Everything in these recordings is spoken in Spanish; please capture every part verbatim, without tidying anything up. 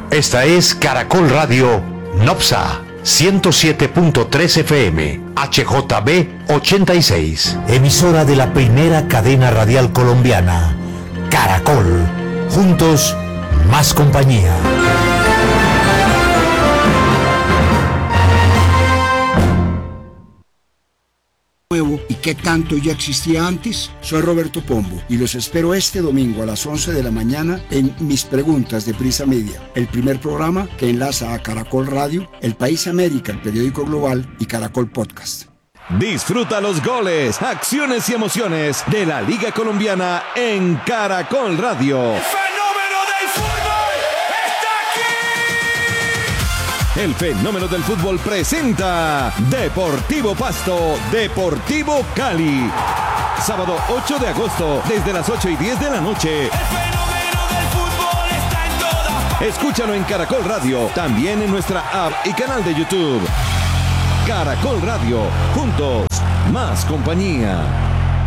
Esta es Caracol Radio Nopsa ciento siete punto tres F M, H J B ochenta y seis. Emisora de la primera cadena radial colombiana, Caracol. Juntos, más compañía. Nuevo y qué tanto ya existía antes. Soy Roberto Pombo y los espero este domingo a las once de la mañana en Mis Preguntas de Prisa Media, el primer programa que enlaza a Caracol Radio, El País América, el periódico global, y Caracol Podcast. Disfruta los goles, acciones y emociones de la Liga Colombiana en Caracol Radio. El fenómeno del fútbol presenta Deportivo Pasto, Deportivo Cali. Sábado ocho de agosto, desde las ocho y diez de la noche. El fenómeno del fútbol está en todas partes. Escúchalo en Caracol Radio, también en nuestra app y canal de YouTube. Caracol Radio, juntos, más compañía.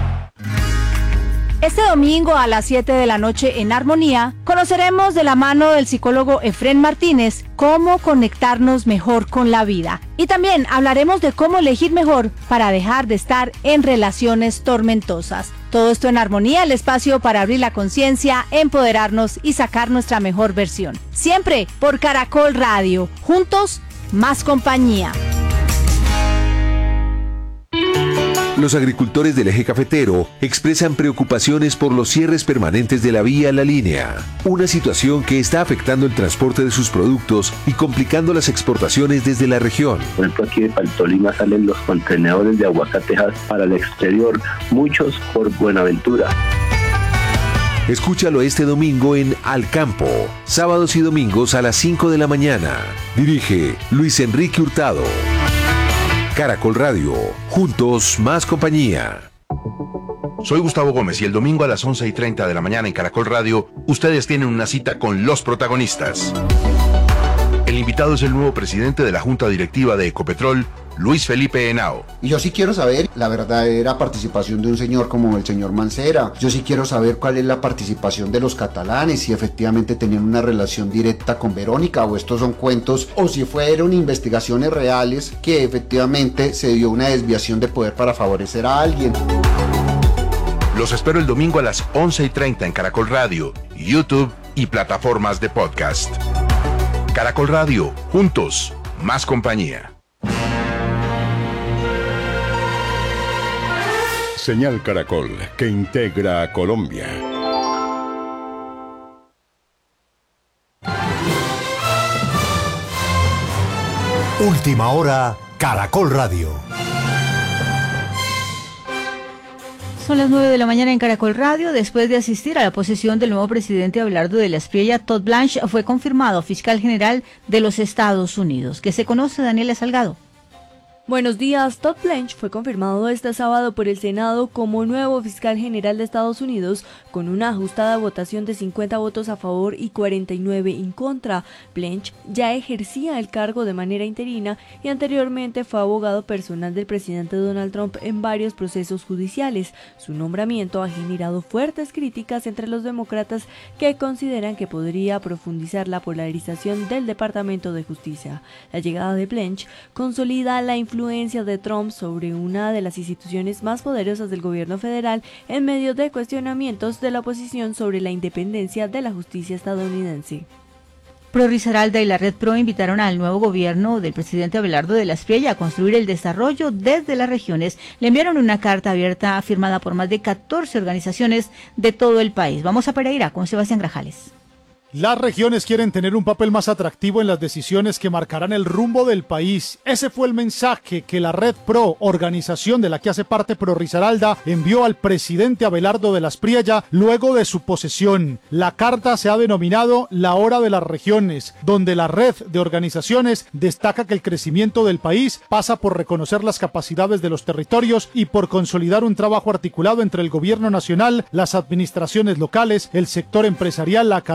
Este domingo a las siete de la noche en Armonía, conoceremos de la mano del psicólogo Efrén Martínez cómo conectarnos mejor con la vida. Y también hablaremos de cómo elegir mejor para dejar de estar en relaciones tormentosas. Todo esto en Armonía, el espacio para abrir la conciencia, empoderarnos y sacar nuestra mejor versión. Siempre por Caracol Radio. Juntos, más compañía. Los agricultores del eje cafetero expresan preocupaciones por los cierres permanentes de la vía La Línea, una situación que está afectando el transporte de sus productos y complicando las exportaciones desde la región. Por ejemplo, aquí de Paltolima salen los contenedores de aguacatejas para el exterior, muchos por Buenaventura. Escúchalo este domingo en Al Campo, sábados y domingos a las cinco de la mañana. Dirige Luis Enrique Hurtado. Caracol Radio, juntos, más compañía. Soy Gustavo Gómez y el domingo a las once y treinta de la mañana en Caracol Radio, ustedes tienen una cita con los protagonistas. El invitado es el nuevo presidente de la Junta Directiva de Ecopetrol, Luis Felipe Henao. Y yo sí quiero saber la verdadera participación de un señor como el señor Mancera. Yo sí quiero saber cuál es la participación de los catalanes, si efectivamente tenían una relación directa con Verónica o estos son cuentos, o si fueron investigaciones reales que efectivamente se dio una desviación de poder para favorecer a alguien. Los espero el domingo a las once y treinta en Caracol Radio, YouTube y plataformas de podcast. Caracol Radio, juntos, más compañía. Señal Caracol, que integra a Colombia. Última hora, Caracol Radio. Son las nueve de la mañana en Caracol Radio. Después de asistir a la posesión del nuevo presidente Abelardo de la Espriella, Todd Blanche fue confirmado fiscal general de los Estados Unidos. ¿Qué se conoce, Daniela Salgado? Buenos días. Todd Blanche fue confirmado este sábado por el Senado como nuevo fiscal general de Estados Unidos con una ajustada votación de cincuenta votos a favor y cuarenta y nueve en contra. Blanche ya ejercía el cargo de manera interina y anteriormente fue abogado personal del presidente Donald Trump en varios procesos judiciales. Su nombramiento ha generado fuertes críticas entre los demócratas que consideran que podría profundizar la polarización del Departamento de Justicia. La llegada de Blanche consolida la influencia de Trump sobre una de las instituciones más poderosas del gobierno federal en medio de cuestionamientos de la oposición sobre la independencia de la justicia estadounidense. Pro Risaralda y la Red Pro invitaron al nuevo gobierno del presidente Abelardo de la Espriella a construir el desarrollo desde las regiones. Le enviaron una carta abierta firmada por más de catorce organizaciones de todo el país. Vamos a Pereira con Sebastián Grajales. Las regiones quieren tener un papel más atractivo en las decisiones que marcarán el rumbo del país. Ese fue el mensaje que la Red Pro, organización de la que hace parte Pro Risaralda, envió al presidente Abelardo de la Espriella luego de su posesión. La carta se ha denominado La Hora de las Regiones, donde la red de organizaciones destaca que el crecimiento del país pasa por reconocer las capacidades de los territorios y por consolidar un trabajo articulado entre el gobierno nacional, las administraciones locales, el sector empresarial, la academia y la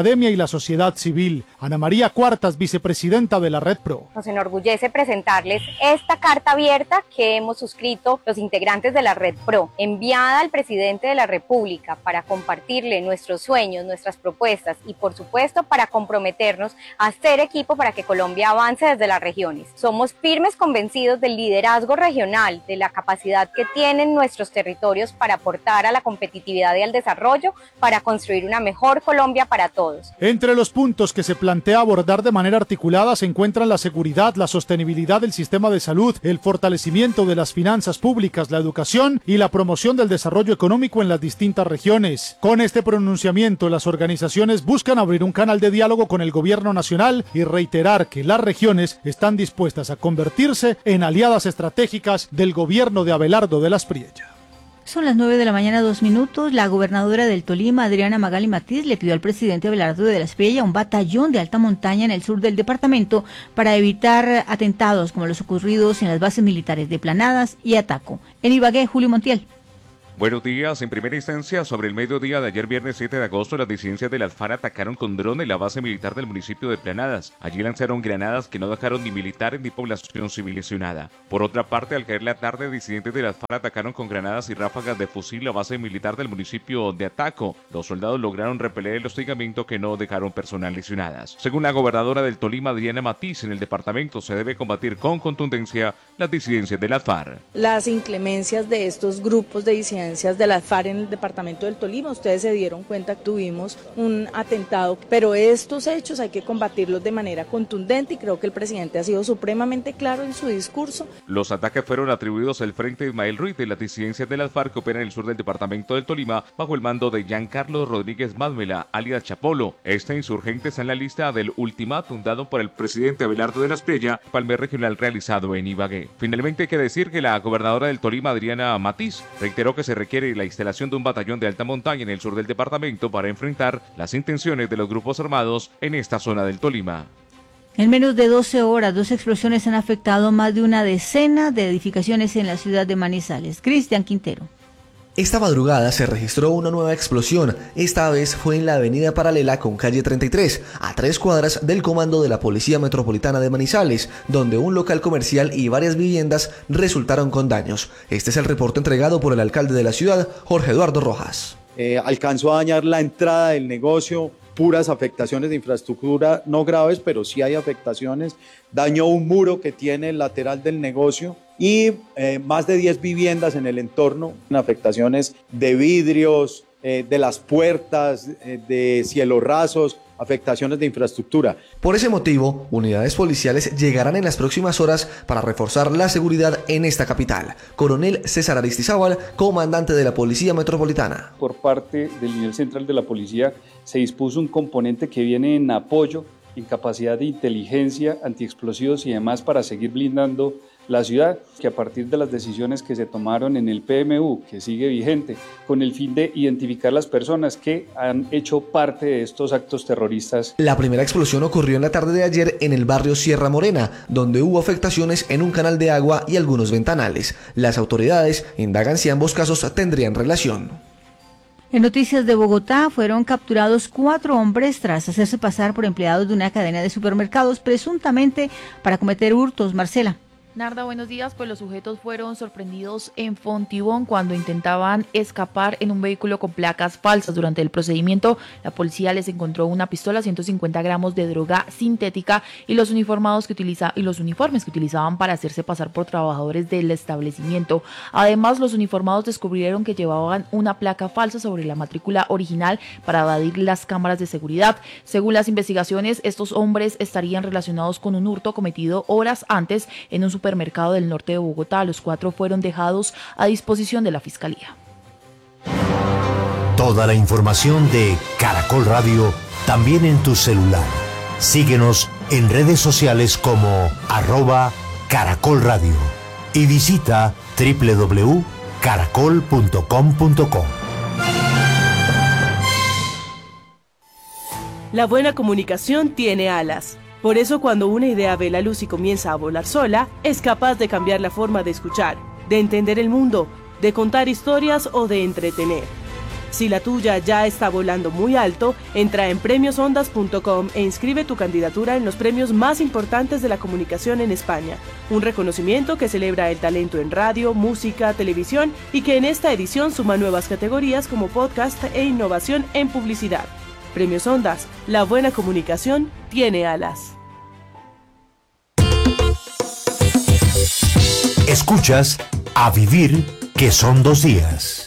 la sociedad civil. Ana María Cuartas, vicepresidenta de la Red Pro. Nos enorgullece presentarles esta carta abierta que hemos suscrito los integrantes de la Red Pro, enviada al presidente de la República para compartirle nuestros sueños, nuestras propuestas y por supuesto para comprometernos a hacer equipo para que Colombia avance desde las regiones. Somos firmes convencidos del liderazgo regional, de la capacidad que tienen nuestros territorios para aportar a la competitividad y al desarrollo, para construir una mejor Colombia para todos. Entre los puntos que se plantea abordar de manera articulada se encuentran la seguridad, la sostenibilidad del sistema de salud, el fortalecimiento de las finanzas públicas, la educación y la promoción del desarrollo económico en las distintas regiones. Con este pronunciamiento, las organizaciones buscan abrir un canal de diálogo con el gobierno nacional y reiterar que las regiones están dispuestas a convertirse en aliadas estratégicas del gobierno de Abelardo de la Espriella. Son las nueve de la mañana, dos minutos. La gobernadora del Tolima, Adriana Magali Matiz, le pidió al presidente Abelardo de la Espriella un batallón de alta montaña en el sur del departamento para evitar atentados como los ocurridos en las bases militares de Planadas y Ataco. En Ibagué, Julio Montiel. Buenos días. En primera instancia, sobre el mediodía de ayer viernes siete de agosto, las disidencias de las FARC atacaron con drones la base militar del municipio de Planadas. Allí lanzaron granadas que no dejaron ni militares ni población civil lesionada. Por otra parte, al caer la tarde, disidentes de las FARC atacaron con granadas y ráfagas de fusil la base militar del municipio de Ataco. Los soldados lograron repeler el hostigamiento que no dejaron personas lesionadas. Según la gobernadora del Tolima, Adriana Matiz, en el departamento se debe combatir con contundencia las disidencias de las FARC. Las inclemencias de estos grupos de disidencias de las FARC en el departamento del Tolima, ustedes se dieron cuenta que tuvimos un atentado, pero estos hechos hay que combatirlos de manera contundente y creo que el presidente ha sido supremamente claro en su discurso. Los ataques fueron atribuidos al Frente Ismael Ruiz de las disidencias de las FARC que operan en el sur del departamento del Tolima bajo el mando de Giancarlo Rodríguez Mádmela, alias Chapolo. Este insurgente está en la lista del ultimátum dado por el presidente Abelardo de la Espriella, palmer regional realizado en Ibagué. Finalmente hay que decir que la gobernadora del Tolima, Adriana Matiz, reiteró que se requiere la instalación de un batallón de alta montaña en el sur del departamento para enfrentar las intenciones de los grupos armados en esta zona del Tolima. En menos de doce horas, dos explosiones han afectado más de una decena de edificaciones en la ciudad de Manizales. Cristian Quintero. Esta madrugada se registró una nueva explosión, esta vez fue en la avenida paralela con calle treinta y tres, a tres cuadras del comando de la Policía Metropolitana de Manizales, donde un local comercial y varias viviendas resultaron con daños. Este es el reporte entregado por el alcalde de la ciudad, Jorge Eduardo Rojas. Eh, alcanzó a dañar la entrada del negocio, puras afectaciones de infraestructura, no graves, pero sí hay afectaciones. Dañó un muro que tiene el lateral del negocio y eh, más de diez viviendas en el entorno, afectaciones de vidrios, eh, de las puertas, eh, de cielos rasos, afectaciones de infraestructura. Por ese motivo, unidades policiales llegarán en las próximas horas para reforzar la seguridad en esta capital. Coronel César Aristizábal, comandante de la Policía Metropolitana. Por parte del nivel central de la policía se dispuso un componente que viene en apoyo, en capacidad de inteligencia, antiexplosivos y demás para seguir blindando la ciudad, que a partir de las decisiones que se tomaron en el P M U, que sigue vigente, con el fin de identificar las personas que han hecho parte de estos actos terroristas. La primera explosión ocurrió en la tarde de ayer en el barrio Sierra Morena, donde hubo afectaciones en un canal de agua y algunos ventanales. Las autoridades indagan si ambos casos tendrían relación. En noticias de Bogotá, fueron capturados cuatro hombres tras hacerse pasar por empleados de una cadena de supermercados, presuntamente para cometer hurtos. Marcela. Narda, buenos días. Pues los sujetos fueron sorprendidos en Fontibón cuando intentaban escapar en un vehículo con placas falsas. Durante el procedimiento, la policía les encontró una pistola, ciento cincuenta gramos de droga sintética y los uniformados que utiliza y los uniformes que utilizaban para hacerse pasar por trabajadores del establecimiento. Además, los uniformados descubrieron que llevaban una placa falsa sobre la matrícula original para evadir las cámaras de seguridad. Según las investigaciones, estos hombres estarían relacionados con un hurto cometido horas antes en un supermercado supermercado del norte de Bogotá. Los cuatro fueron dejados a disposición de la Fiscalía. Toda la información de Caracol Radio también en tu celular. Síguenos en redes sociales como arroba Caracol Radio y visita doble u doble u doble u punto caracol punto com punto co. La buena comunicación tiene alas. Por eso, cuando una idea ve la luz y comienza a volar sola, es capaz de cambiar la forma de escuchar, de entender el mundo, de contar historias o de entretener. Si la tuya ya está volando muy alto, entra en premios ondas punto com e inscribe tu candidatura en los premios más importantes de la comunicación en España. Un reconocimiento que celebra el talento en radio, música, televisión y que en esta edición suma nuevas categorías como podcast e innovación en publicidad. Premios Ondas, la buena comunicación tiene alas. Escuchas A Vivir, que son dos días.